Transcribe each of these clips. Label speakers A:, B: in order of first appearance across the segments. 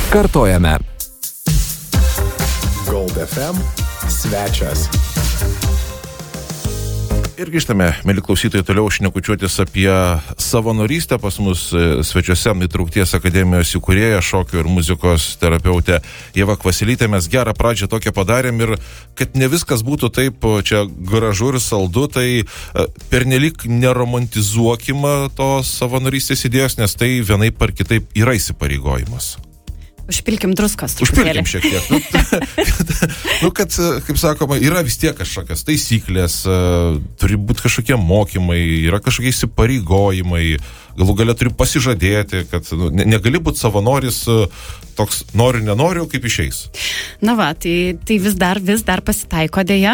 A: Kartojame.
B: Gold FM svečias.
C: Ir grįžtame, mėly klausytojai, toliau šnekučiuotis apie savanorystę. Pas mus svečiuose Įtraukties akademijos įkūrėja, šokio ir muzikos terapeutė Ieva Kvasilytė. Mes gerą pradžią tokią padarėm ir kad ne viskas būtų taip čia gražu ir saldu, tai pernelyg neromantizuokime tos savanorystės idėjos, nes tai vienaip ar kitaip yra įsipareigojimas.
D: Užpilkim druskos.
C: Užpilkim šiek tiek. Kad, kaip sakoma, yra vis tiek kažkokios taisyklės, turi būti kažkokie mokymai, yra kažkokie įsipareigojimai, galų galia turi pasižadėti, kad negali būti savanoris toks noriu, nenoriu, kaip išeis.
D: Na va, tai vis dar pasitaiko dėja.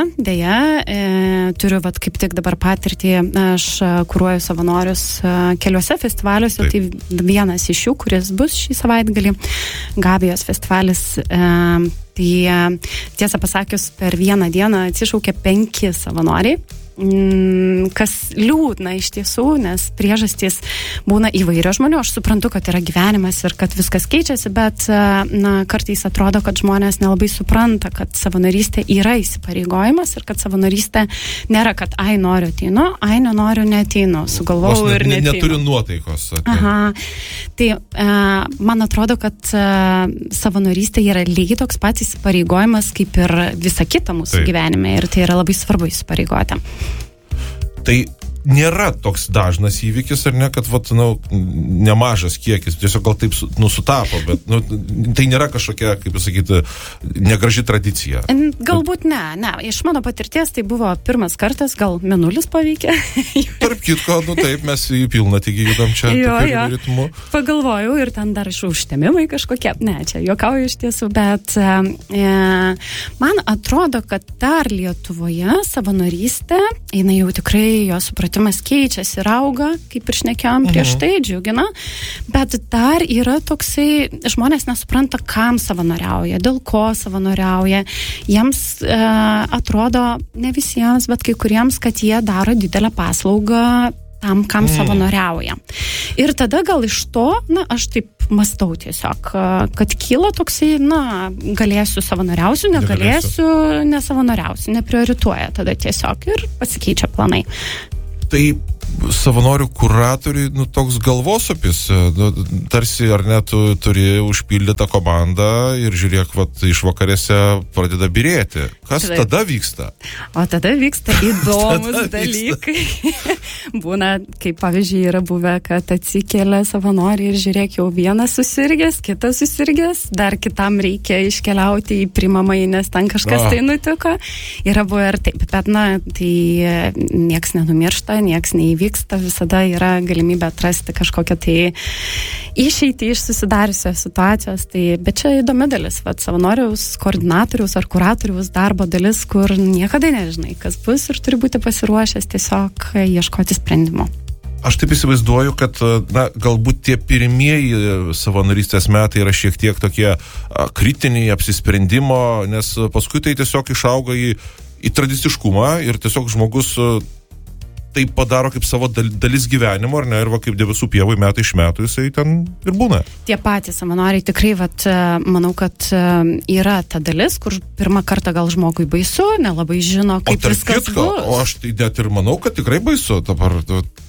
D: Turiu kaip tik dabar patirtį, aš kuruoju savanorius keliuose festivaliuose, taip. Tai vienas iš jų, kuris bus šį savaitgalį, Gabijos festivalis, tai tiesą pasakius, per vieną dieną atsišaukė 5 savanoriai. Kas liūdna iš tiesų, nes priežastys būna įvairios žmonių. Aš suprantu, kad yra gyvenimas ir kad viskas keičiasi, bet kartais atrodo, kad žmonės nelabai supranta, kad savanorystė yra įsipareigojimas ir kad savanorystė nėra, kad noriu ateinu, nenoriu neateinu, sugalvojau ir neateinu.
C: Neturiu nuotaikos.
D: Aha. Tai man atrodo, kad savanorystė yra lygiai toks pats įsipareigojimas kaip ir visa kita mūsų gyvenime ir tai yra labai svarbu įsipareigoti.
C: Tai nėra toks dažnas įvykis, ar ne, kad nemažas kiekis, tiesiog gal taip sutapo, bet tai nėra kažkokia, kaip pasakyti, negraži tradicija.
D: Galbūt ne. Iš mano patirties tai buvo pirmas kartas, gal mėnulis paveikė.
C: Tarp kitko, taip, mes į pilną tik judam čia ritmu.
D: Pagalvojau ir ten dar užtemimai kažkokie, čia juokauju iš tiesų, bet man atrodo, kad dar Lietuvoje savanorystė, jinai jau tikrai jo supratimas keičiasi ir auga, kaip ir šnekėjom prieš tai, džiugina, bet dar yra toksai, žmonės nesupranta, kam savanoriauja, dėl ko savanoriauja. Jiems atrodo, ne visiems, bet kai kuriems, kad jie daro didelę paslaugą tam, kam savanoriauja. Ir tada gal iš to, aš taip mąstau tiesiog, kad kyla toksai, galėsiu savanoriausiu, negalėsiu nesavanoriausiu, nepriorituoja tada tiesiog ir pasikeičia planai.
C: Tai savanorių kuratoriui, toks galvosopis, tarsi ar ne, tu turi užpildytą komandą ir žiūrėk, išvakarėse pradeda birėti. Kas tada vyksta?
D: O tada vyksta įdomus dalykai. Būna, kaip pavyzdžiui, yra buvę, kad atsikėlė savanoriai ir žiūrėk, jau vienas susirgęs, kitas susirgęs, dar kitam reikia iškeliauti į priimamąjį, nes ten kažkas tai nutiko. Yra buvę ir taip, bet tai nieks nenumiršta, nieks neįvyksta, visada yra galimybė atrasti kažkokią tai išeitį iš susidariusios situacijos. Bet čia įdomi dalis, savanoriaus, koordinatoriaus ar kuratoriaus darbo dalis, kur niekada nežinai, kas bus ir turi būti pasiruošęs tiesiog ieškoti sprendimo.
C: Aš taip įsivaizduoju, kad galbūt tie pirmieji savanorystės metai yra šiek tiek tokie kritiniai apsisprendimo, nes paskui tai tiesiog išauga į tradiciškumą ir tiesiog žmogus tai padaro kaip savo dalis gyvenimo, ar ne, ir kaip debesų pievai metai iš metų jisai ten ir būna. Tie
D: patys savanoriai tikrai, manau, kad yra ta dalis, kur pirmą kartą gal žmogui baisu, nelabai žino, kaip viskas bus.
C: O aš tai net ir manau, kad tikrai baisu dabar.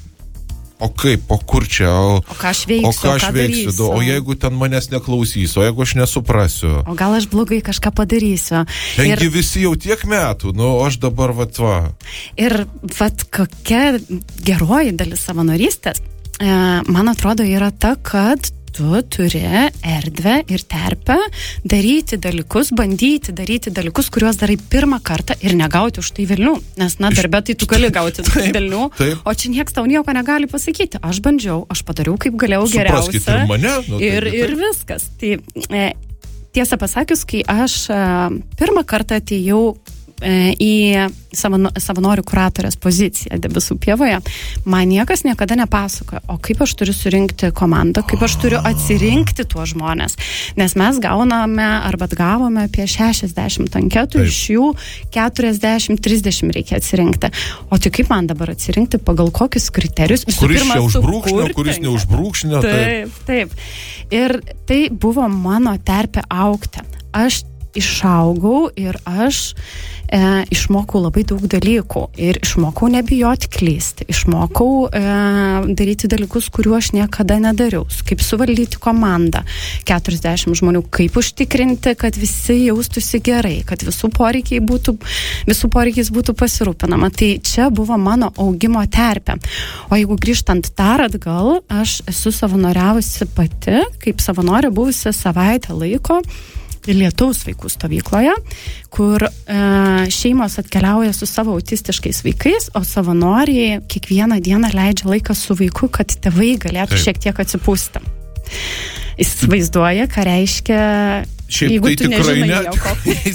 C: O kaip, o kur čia,
D: o ką aš veiksiu,
C: o jeigu ten manęs neklausys, o jeigu aš nesuprasiu.
D: O gal aš blogai kažką padarysiu.
C: Tengi visi jau tiek metų, aš dabar va.
D: Ir kokia geroji dalis savanorystės, man atrodo, yra ta, kad tu turi erdvę ir terpę daryti dalykus, bandyti daryti dalykus, kuriuos darai pirmą kartą ir negauti už tai velnių. Nes, darbe tai tu gali gauti velnių, o čia nieks tau nieko negali pasakyti. Aš bandžiau, aš padariau kaip galėjau geriausia.
C: Supraskite ir mane.
D: Ir viskas. Tai tiesą pasakius, kai aš pirmą kartą atėjau į savanorių kuratorės poziciją Debesų pievoje, man niekas niekada nepasakoja, o kaip aš turiu surinkti komandą, kaip aš turiu atsirinkti tuos žmonės. Nes mes gavome apie 60 anketų, iš jų 40-30 reikia atsirinkti. O tai kaip man dabar atsirinkti, pagal kokius kriterijus?
C: Kuris čia užbrūkšnio, kuris neužbrūkšnio.
D: Taip. Ir tai buvo mano terpė augti. Aš išaugau ir aš išmokau labai daug dalykų ir išmokau nebijoti klysti, išmokau daryti dalykus, kuriuo aš niekada nedariau, kaip suvaldyti komandą, 40 žmonių, kaip užtikrinti, kad visi jaustųsi gerai, kad visų poreikiais būtų pasirūpinama. Tai čia buvo mano augimo terpė. O jeigu grįžtant dar atgal, aš esu savanoriavusi pati, kaip savanorė buvusi savaitę laiko Lietaus vaikų stovykloje, kur šeimos atkeliauja su savo autistiškais vaikais, o savanoriai kiekvieną dieną leidžia laiką su vaiku, kad tėvai galėtų šiek tiek atsipūsti. Įsivaizduoja, ką reiškia, jeigu tu nežinai nieko.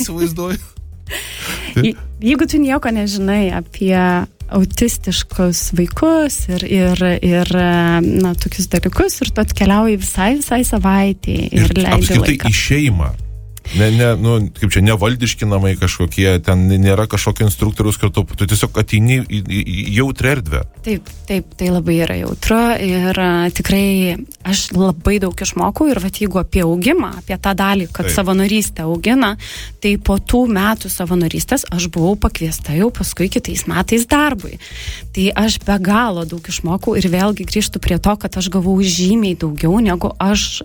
D: Jeigu tu nieko nežinai apie autistiškus vaikus ir tokius dalykus, ir tu atkeliauji visai savaitį ir leidži laiką.
C: Apskritai į šeimą. Kaip čia, nevaldiškinamai kažkokie, ten nėra kažkokio instruktoriaus, kad tu tiesiog ateini į jautrą erdvę.
D: Taip, tai labai yra jautru ir tikrai aš labai daug išmokau ir jeigu apie augimą, apie tą dalį, kad savanorystė augina, tai po tų metų savanorystės aš buvau pakviesta jau paskui kitais metais darbui. Tai aš be galo daug išmokau ir vėlgi grįžtu prie to, kad aš gavau žymiai daugiau, negu aš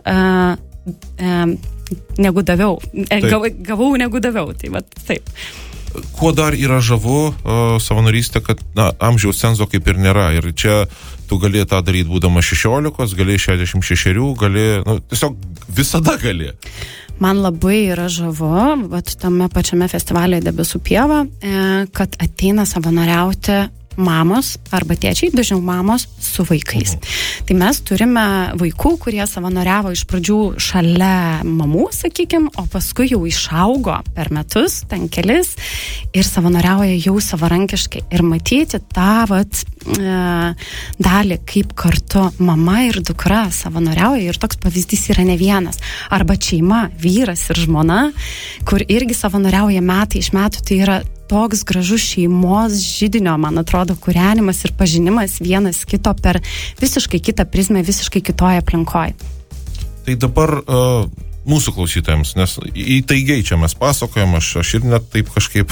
D: negu daviau. Gavau negu daviau. Tai taip.
C: Kuo dar yra žavu savanorystė, kad amžiaus cenzo kaip ir nėra. Ir čia tu gali tą daryti būdama 16, gali 66, gali, tiesiog visada gali.
D: Man labai yra žavu, tame pačiame festivalyje Debesų pieva, kad ateina savanoriauti mamos arba tėčiai, dažniau mamos su vaikais. Tai mes turime vaikų, kurie savanoriavo iš pradžių šalia mamų, sakykime, o paskui jau išaugo per metus, ten kelis, ir savanoriauja jau savarankiškai. Ir matyti tą dalį, kaip kartu mama ir dukra savanoriauja, ir toks pavyzdys yra ne vienas. Arba šeima, vyras ir žmona, kur irgi savanoriauja metai iš metų, tai yra toks gražus šeimos židinio, man atrodo, kūrenimas ir pažinimas vienas kito per visiškai kitą prizmę, visiškai kitoje aplinkoje.
C: Tai dabar mūsų klausytojams, nes įtaigiai čia mes pasakojam, aš ir net taip kažkaip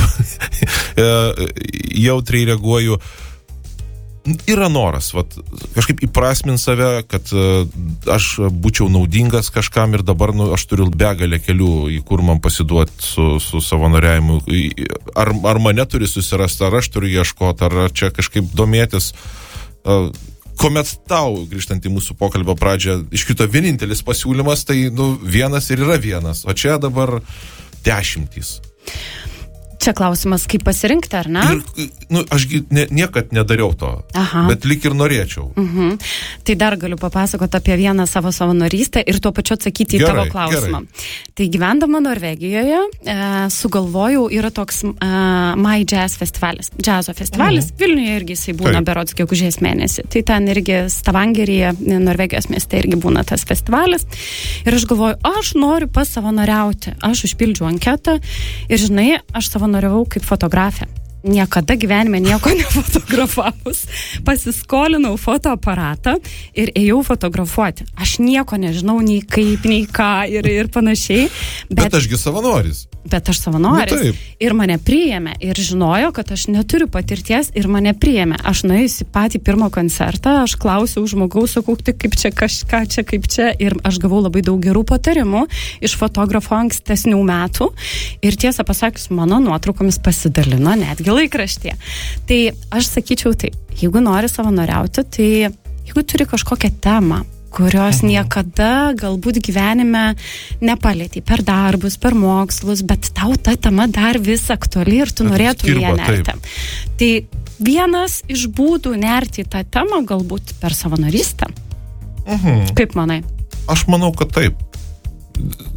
C: jautriai reaguoju. Yra noras, kažkaip įprasmint save, kad aš būčiau naudingas kažkam ir dabar aš turiu begalę kelių, į kur man pasiduoti su savanoriavimu. Ar mane turi susirasti, ar aš turiu ieškoti, ar čia kažkaip domėtis. Kuomet tau, grįžtant į mūsų pokalbio pradžią, iškrito vienintelis pasiūlymas, tai vienas ir yra vienas, o čia dabar 10.
D: Čia klausimas, kaip pasirinkti, ar ne?
C: Aš niekad nedariau to, bet lyg ir norėčiau.
D: Tai dar galiu papasakoti apie vieną savo savanorystę ir tuo pačiu atsakyti į tavo klausimą. Tai gyvendama Norvegijoje sugalvojau, yra toks My Jazz festivalis, džiazo festivalis, Vilniuje irgi jisai būna berods gegužės mėnesį. Tai ten irgi Stavangeryje, Norvegijos mieste irgi būna tas festivalis. Ir aš galvoju, aš noriu pasavanoriauti. Aš užpildžiau anketą ir žinai, aš savanoriavau kaip fotografė. Niekada gyvenime nieko nefotografavus. Pasiskolinau fotoaparatą ir ėjau fotografuoti. Aš nieko nežinau, nei kaip, nei ką ir panašiai.
C: Bet ašgi savanoris.
D: Bet aš savanoris. Ir mane priėmė. Ir žinojo, kad aš neturiu patirties ir mane priėmė. Aš nuėjusi patį pirmą koncertą, aš klausiau žmogaus, sakau, tai kaip čia, kažką čia, kaip čia. Ir aš gavau labai daug gerų patarimų iš fotografo ankstesnių metų. Ir tiesą pasakius, mano nuotraukomis pasidalino netgi laikraštyje. Tai aš sakyčiau taip, jeigu nori savanoriauti, tai jeigu turi kažkokią temą, kurios niekada galbūt gyvenime nepalėtei per darbus, per mokslus, bet tau ta tema dar vis aktuali ir tu norėtum ją nerti. Tai vienas iš būdų nerti tą temą galbūt per savanorystę. Kaip manai?
C: Aš manau, kad taip.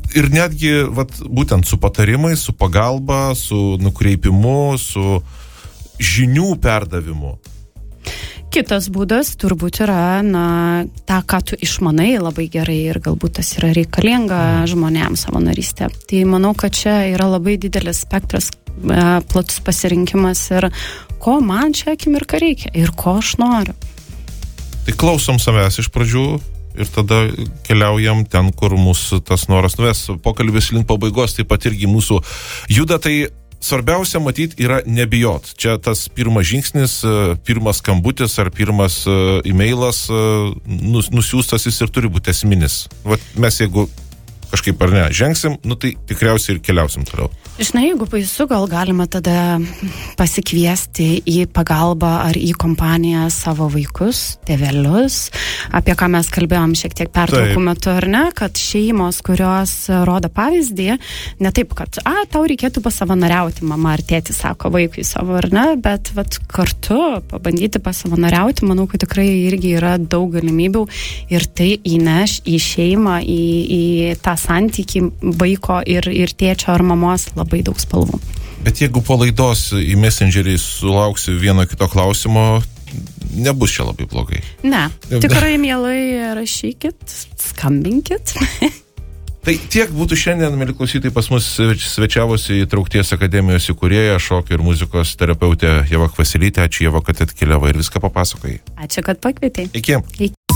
C: ir netgi, būtent su patarimais, su pagalba, su nukreipimu, su žinių perdavimu.
D: Kitas būdas turbūt yra, tą, ką tu išmanai labai gerai ir galbūt tas yra reikalinga žmonėms savanorystė. Tai manau, kad čia yra labai didelis spektras, platus pasirinkimas ir ko man čia akimirka reikia ir ko aš noriu.
C: Tai klausom savęs iš pradžių ir tada keliaujam ten, kur mūsų tas noras nuves. Pokalbis link pabaigos taip pat irgi mūsų juda, tai svarbiausia, matyti, yra nebijot. Čia tas pirmas žingsnis, pirmas skambutis ar pirmas e-mailas nusiųstas, jis ir turi būti esminis. Mes jeigu kažkaip ar ne žengsim, tai tikriausiai ir keliausim toliau.
D: Žinai, jeigu baisu, gal galima tada pasikviesti į pagalbą ar į kompaniją savo vaikus, tėvelius, apie ką mes kalbėjom šiek tiek pertraukų metu, ar ne, kad šeimos, kurios rodo pavyzdį, ne taip, kad, tau reikėtų pasavanoriauti, mama ar tėtis sako vaikui savo, ar ne, bet kartu pabandyti pasavanoriauti, manau, kad tikrai irgi yra daug galimybių ir tai įneš į šeimą, į tą santykį vaiko ir tėčio ar mamos labai daug spalvų.
C: Bet jeigu po laidos į Messengerį sulauksi vieno kito klausimo, nebus čia labai blogai.
D: Ne, tikrai mielai rašykit, skambinkit.
C: Tai tiek būtų šiandien, mieli klausytojai, pas mus svečiavosi Įtraukties akademijos įkūrėja, šokio ir muzikos terapeutė Ieva Kvasylytė. Ačiū, Ieva, kad atkeliavai ir viską papasakojai.
D: Ačiū, kad pakvietei.
C: Iki.